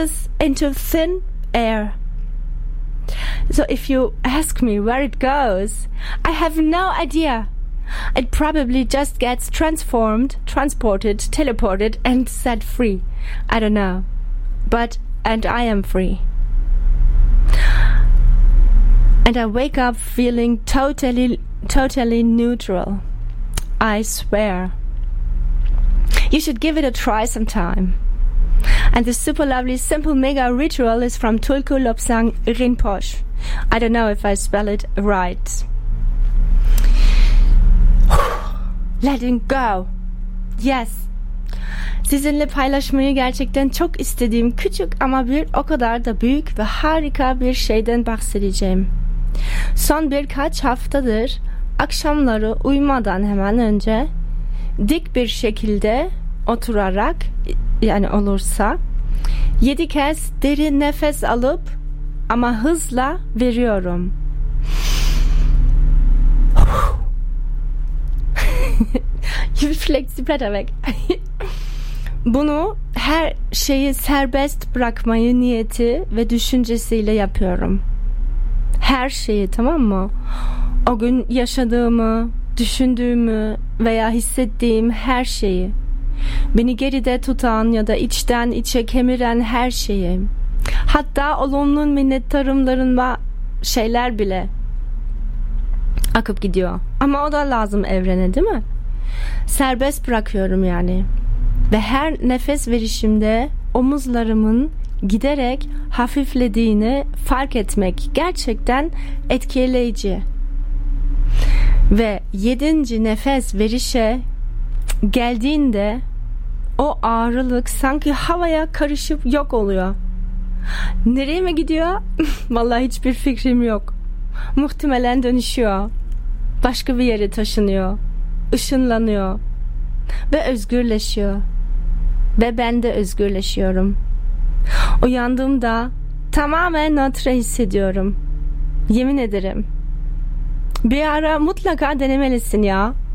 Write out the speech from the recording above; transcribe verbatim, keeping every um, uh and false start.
passes into thin air. So if you ask me where it goes, I have no idea. It probably just gets transformed, transported, teleported, and set free. I don't know. But, and I am free. And I wake up feeling totally, totally neutral. I swear. You should give it a try sometime. And the super lovely Simple Mega ritual is from Tulku Lobsang Rinpoche. I don't know if I spell it right. Letting go. Yes. Sizinle paylaşmayı gerçekten çok istediğim küçük ama bir o kadar da büyük ve harika bir şeyden bahsedeceğim. Son birkaç haftadır akşamları uyumadan hemen önce dik bir şekilde oturarak, yani olursa yedi kez derin nefes alıp ama hızla veriyorum. Flexibilite weg. Bunu her şeyi serbest bırakmayı niyeti ve düşüncesiyle yapıyorum. Her şeyi, tamam mı? O gün yaşadığımı, düşündüğümü veya hissettiğim her şeyi. Beni geride tutan ya da içten içe kemiren her şeyi. Hatta olumlu minnettarımların ve şeyler bile akıp gidiyor. Ama o da lazım evrene, değil mi? Serbest bırakıyorum yani. Ve her nefes verişimde omuzlarımın giderek hafiflediğini fark etmek gerçekten etkileyici. Ve yedinci nefes verişe geldiğinde o ağırlık sanki havaya karışıp yok oluyor. Nereye mi gidiyor? Vallahi hiçbir fikrim yok. Muhtemelen dönüşüyor. Başka bir yere taşınıyor. Işınlanıyor. Ve özgürleşiyor. Ve ben de özgürleşiyorum. Uyandığımda tamamen nötr hissediyorum. Yemin ederim. Bir ara mutlaka denemelisin ya.